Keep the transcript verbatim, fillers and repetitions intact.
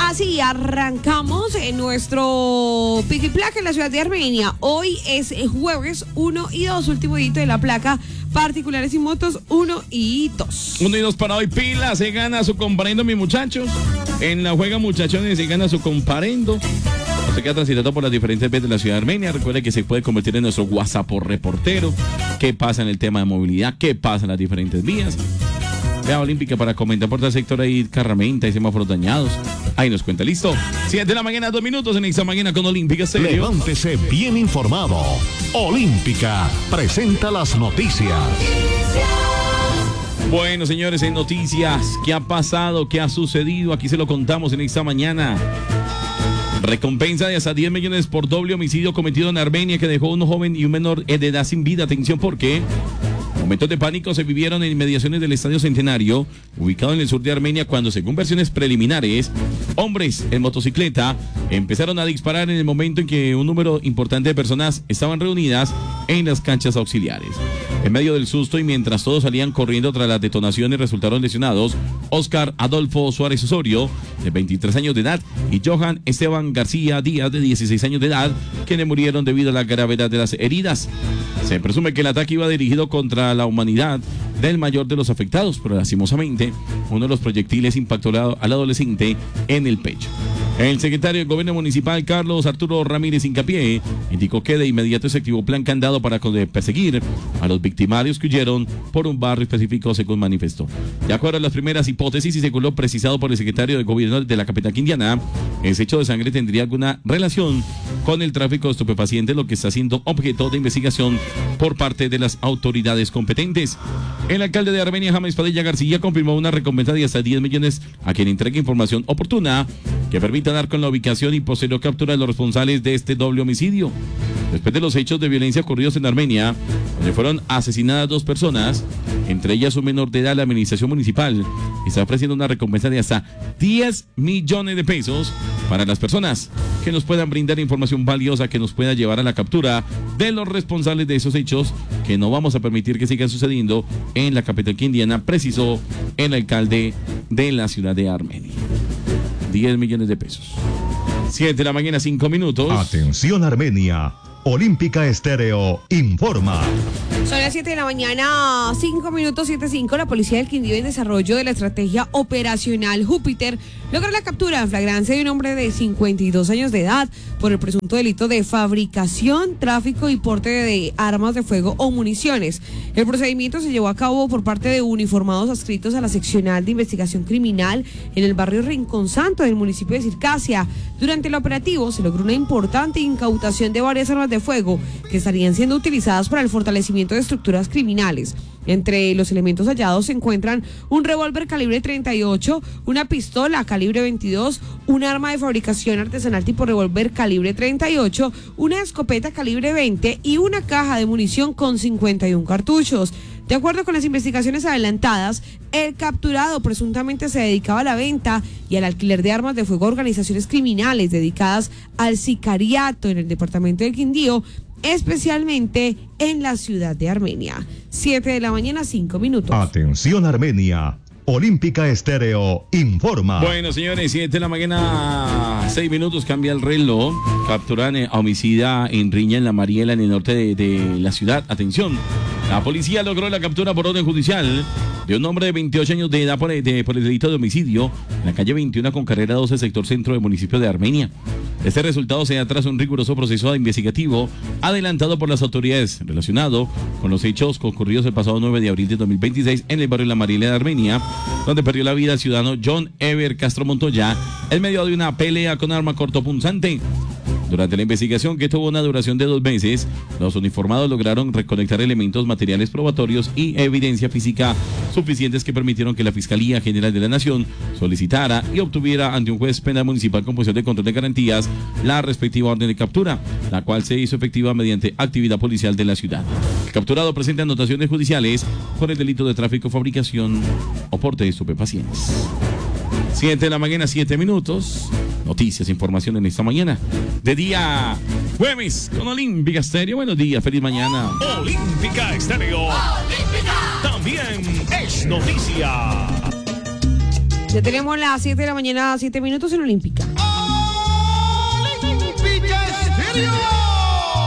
Así arrancamos en nuestro pico y placa en la ciudad de Armenia. Hoy es jueves uno y dos, último día de la placa particulares y motos uno y dos. uno y dos para hoy, pila, se gana su comparendo, mis muchachos. En la juega, muchachones, se gana su comparendo. Usted queda transitando por las diferentes vías de la ciudad de Armenia. Recuerde que se puede convertir en nuestro WhatsApp reportero. ¿Qué pasa en el tema de movilidad? ¿Qué pasa en las diferentes vías? Vea Olímpica para comentar por tal sector ahí, carramenta y semáforos dañados. Ahí nos cuenta, listo. siete de la mañana, dos minutos en esta mañana con Olímpica Estéreo. Levántese bien informado. Olímpica presenta las noticias. Bueno, señores, en noticias, ¿qué ha pasado? ¿Qué ha sucedido? Aquí se lo contamos en esta mañana. Recompensa de hasta diez millones por doble homicidio cometido en Armenia que dejó un joven y un menor de edad sin vida. Atención, porque momentos de pánico se vivieron en inmediaciones del Estadio Centenario, ubicado en el sur de Armenia, cuando, según versiones preliminares, hombres en motocicleta empezaron a disparar en el momento en que un número importante de personas estaban reunidas en las canchas auxiliares. En medio del susto y mientras todos salían corriendo tras las detonaciones, resultaron lesionados Oscar Adolfo Suárez Osorio, de veintitrés años de edad, y Johan Esteban García Díaz, de dieciséis años de edad, quienes murieron debido a la gravedad de las heridas. Se presume que el ataque iba dirigido contra la humanidad del mayor de los afectados, pero lastimosamente uno de los proyectiles impactó al adolescente en el pecho. El secretario del gobierno municipal, Carlos Arturo Ramírez Hincapié, indicó que de inmediato se activó plan candado para perseguir a los victimarios que huyeron por un barrio específico, según manifestó. De acuerdo a las primeras hipótesis y según lo precisado por el secretario de gobierno de la capital quindiana, ese hecho de sangre tendría alguna relación con el tráfico de estupefacientes, lo que está siendo objeto de investigación por parte de las autoridades competentes. El alcalde de Armenia, James Padilla García, confirmó una recompensa de hasta diez millones a quien entregue información oportuna que permita dar con la ubicación y posterior captura de los responsables de este doble homicidio. Después de los hechos de violencia ocurridos en Armenia, donde fueron asesinadas dos personas, entre ellas un menor de edad, la administración municipal está ofreciendo una recompensa de hasta diez millones de pesos para las personas que nos puedan brindar información valiosa que nos pueda llevar a la captura de los responsables de esos hechos, que no vamos a permitir que sigan sucediendo en la capital quindiana, precisó el alcalde de la ciudad de Armenia. diez millones de pesos. siete de la mañana, cinco minutos. Atención Armenia. Olímpica Estéreo informa. Son las siete de la mañana, cinco minutos, siete cinco. La policía del Quindío, en desarrollo de la estrategia operacional Júpiter, logra la captura en flagrancia de un hombre de cincuenta y dos años de edad por el presunto delito de fabricación, tráfico y porte de armas de fuego o municiones. El procedimiento se llevó a cabo por parte de uniformados adscritos a la seccional de investigación criminal en el barrio Rincón Santo del municipio de Circasia. Durante el operativo se logró una importante incautación de varias armas de fuego que estarían siendo utilizadas para el fortalecimiento de estructuras criminales. Entre los elementos hallados se encuentran un revólver calibre treinta y ocho, una pistola calibre veintidós, un arma de fabricación artesanal tipo revólver calibre treinta y ocho, una escopeta calibre veinte y una caja de munición con cincuenta y uno cartuchos. De acuerdo con las investigaciones adelantadas, el capturado presuntamente se dedicaba a la venta y al alquiler de armas de fuego a organizaciones criminales dedicadas al sicariato en el departamento del Quindío, especialmente en la ciudad de Armenia. siete de la mañana, cinco minutos. Atención Armenia. Olímpica Estéreo informa. Bueno, señores, siete de la mañana, seis minutos, cambia el reloj. Capturan a homicida en riña en La Mariela, en el norte de, de la ciudad. Atención, la policía logró la captura por orden judicial de un hombre de veintiocho años de edad por el, de, por el delito de homicidio en la calle veintiuno con carrera doce, sector centro del municipio de Armenia. Este resultado se da tras un riguroso proceso investigativo adelantado por las autoridades relacionado con los hechos ocurridos el pasado nueve de abril de dos mil veintiséis en el barrio La Mariela de Armenia, donde perdió la vida el ciudadano John Ever Castro Montoya en medio de una pelea con arma cortopunzante. Durante la investigación, que tuvo una duración de dos meses, los uniformados lograron recolectar elementos materiales probatorios y evidencia física suficientes que permitieron que la Fiscalía General de la Nación solicitara y obtuviera ante un juez penal municipal con posición de control de garantías la respectiva orden de captura, la cual se hizo efectiva mediante actividad policial de la ciudad. El capturado presenta anotaciones judiciales por el delito de tráfico, fabricación o porte de estupefacientes. siete de la mañana, siete minutos. Noticias, información en esta mañana. De día jueves con Olímpica Estéreo. Buenos días, feliz mañana. Olímpica Estéreo. Olímpica. También es noticia. Ya tenemos las siete de la mañana, siete minutos en Olímpica.